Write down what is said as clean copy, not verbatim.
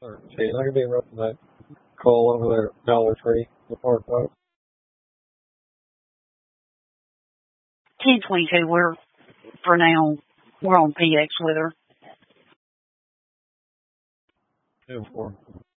13. I could be running that call over there at Dollar Tree, the Parkway. 10:22. For now, we're on PX with her. 2-4.